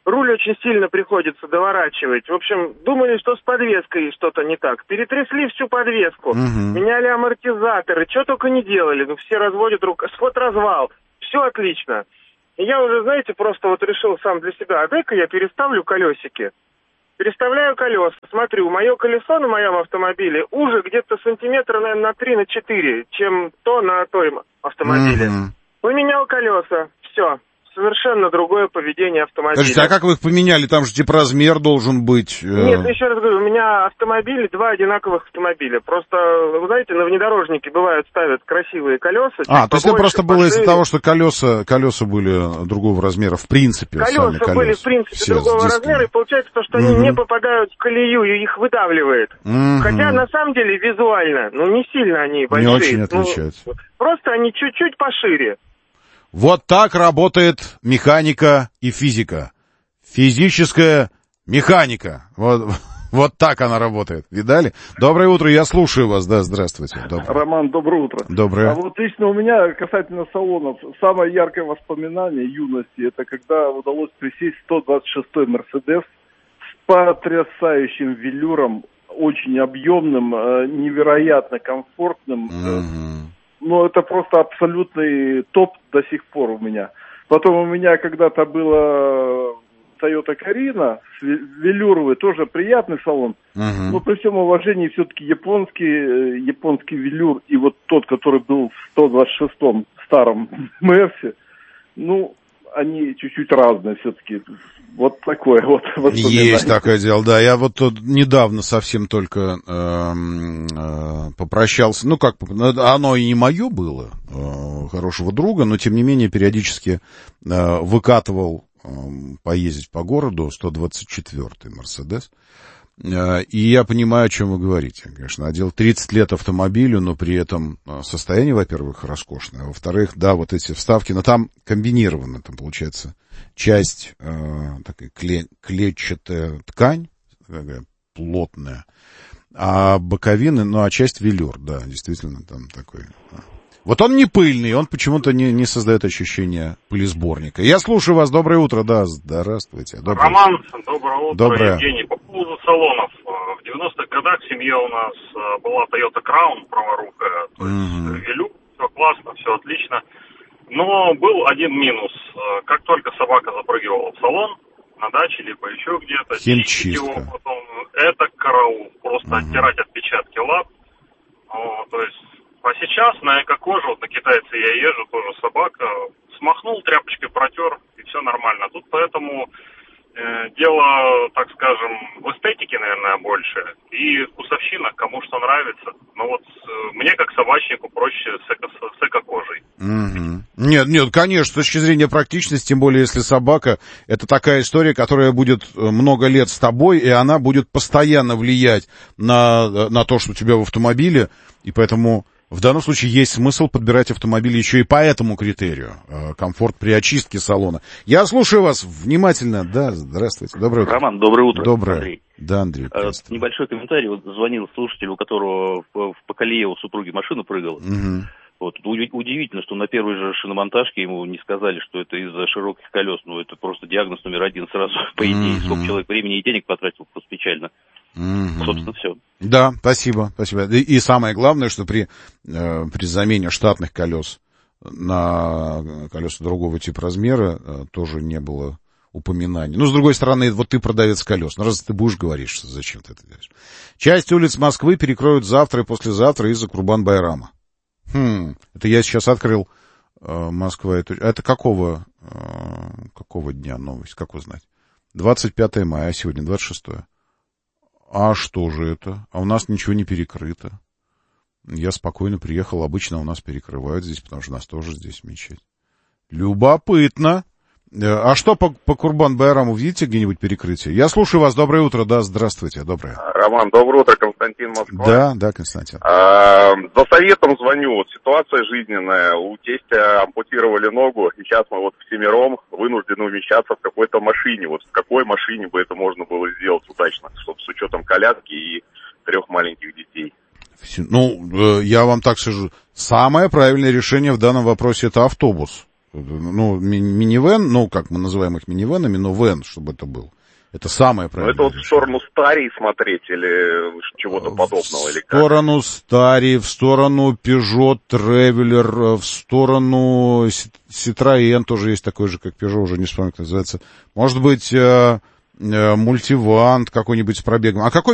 Руль очень сильно приходится доворачивать. В общем, думали, что с подвеской что-то не так. Перетрясли всю подвеску, Угу. меняли амортизаторы, что только не делали. Ну, все разводят руку, сход-развал, все отлично. И я уже, знаете, просто вот решил сам для себя, а дай-ка я переставлю колесики. Переставляю колеса, смотрю, мое колесо на моем автомобиле уже где-то сантиметра, наверное, на три, на четыре, чем то на том автомобиле. Угу. Поменял колеса, все. Совершенно другое поведение автомобиля. Скажите, а как вы их поменяли? Там же типа размер должен быть. Э... Нет, еще раз говорю, у меня автомобили, два одинаковых автомобиля. Просто, вы знаете, на внедорожнике бывают, ставят красивые колеса. А, то есть это просто было пошире. из-за того, что колеса, колеса были другого размера, в принципе. Колеса, колеса были, в принципе, все другого размера, и получается то, что угу. они не попадают в колею, и их выдавливает. Угу. Хотя, на самом деле, визуально, ну, не сильно они большие. Не очень ну, отличаются. Просто они чуть-чуть пошире. Вот так работает механика и физика. Физическая механика. Вот, вот так она работает. Видали? Доброе утро, я слушаю вас. Да, здравствуйте. Доброе. Роман, доброе утро. Доброе. А вот лично у меня касательно салонов, самое яркое воспоминание юности, это когда удалось присесть в сто двадцать шестой Мерседес с потрясающим велюром, очень объемным, невероятно комфортным. Угу. Ну, это просто абсолютный топ до сих пор у меня. Потом у меня когда-то было Toyota Carina, велюровый, тоже приятный салон. Uh-huh. Но при всем уважении все-таки японский, японский велюр и вот тот, который был в сто двадцать шестом старом Мерсе, ну, они чуть-чуть разные все-таки. Вот такое вот воспоминание. Есть такое дело, да. Я вот тут недавно совсем только э, э, попрощался. Ну, как, оно и не мое было, э, хорошего друга, но, тем не менее, периодически э, выкатывал э, поездить по городу сто двадцать четвёртый Мерседес. Э, и я понимаю, о чем вы говорите. Конечно, одел тридцать лет автомобилю, но при этом состояние, во-первых, роскошное. А во-вторых, да, вот эти вставки, но там комбинировано, там получается... Часть э, такая кле, клетчатая ткань, такая плотная, а боковины, ну, а часть велюр, да, действительно, там такой. Вот он не пыльный, он почему-то не, не создает ощущения пылесборника. Я слушаю вас, доброе утро, да, здравствуйте. Доброе... Роман, доброе утро, доброе. Евгений. По поводу салонов. В девяностых годах в семье у нас была Toyota Crown праворукая, то Mm-hmm. есть велюр, все классно, все отлично. Но был один минус. Как только собака запрыгивала в салон, на даче, либо еще где-то, чистить его потом, это караул. Просто uh-huh. оттирать отпечатки лап. О, то есть, а сейчас на эко-коже, вот на китайце я езжу, тоже собака, смахнул, тряпочкой протер, и все нормально. Тут поэтому э, дело, так скажем, в эстетике, наверное, больше. И вкусовщина, кому что нравится. Но вот э, мне, как собачнику, проще с, эко, с эко-кожей. Угу. Нет, нет, конечно, с точки зрения практичности, тем более, если собака, это такая история, которая будет много лет с тобой, и она будет постоянно влиять на, на то, что у тебя в автомобиле, и поэтому в данном случае есть смысл подбирать автомобиль еще и по этому критерию. Комфорт при очистке салона. Я слушаю вас внимательно. Да, здравствуйте. Доброе утро. Роман, доброе утро. Доброе. Андрей. Да, Андрей. Э, небольшой комментарий. Вот звонил слушатель, у которого в, в поколее у супруги машина прыгала. Угу. Вот. Удивительно, что на первой же шиномонтажке ему не сказали, что это из-за широких колес. Ну, это просто диагноз номер один сразу, по идее. Mm-hmm. Сколько человек времени и денег потратил, просто печально. Mm-hmm. Собственно, все. Да, спасибо, спасибо. И, и самое главное, что при, э, при замене штатных колес на колеса другого типа размера э, тоже не было упоминаний. Ну, с другой стороны, вот ты продавец колес. Ну, раз ты будешь говорить, что зачем ты это делаешь. Часть улиц Москвы перекроют завтра и послезавтра из-за Курбан-Байрама. Хм, это я сейчас открыл э, Москва. Это, это какого, э, какого дня новость, как узнать? двадцать пятое мая, а сегодня двадцать шестое. А что же это? А у нас ничего не перекрыто. Я спокойно приехал, обычно у нас перекрывают здесь, потому что у нас тоже здесь мечеть. Любопытно. А что по, по Курбан-Байраму, видите где-нибудь перекрытие? Я слушаю вас, доброе утро, да, здравствуйте, доброе. Роман, доброе утро, Константин, Москва. Да, да, Константин. А, за советом звоню, вот ситуация жизненная, у тестя ампутировали ногу, и сейчас мы вот всемиром вынуждены умещаться в какой-то машине. Вот в какой машине бы это можно было сделать удачно, чтобы с учетом коляски и трех маленьких детей? Ну, я вам так скажу, самое правильное решение в данном вопросе — это автобус. Ну, ми- минивэн, ну, как мы называем их минивэнами, но вэн, чтобы это был. Это самое Ну, правильное. это вот в сторону Старий смотреть или чего-то подобного, или В как? сторону Старий, в сторону Peugeot Traveler, в сторону Citroën, тоже есть такой же, как Peugeot, уже не вспомню, как называется. Может быть, э, э, мультивант какой-нибудь с пробегом. А какой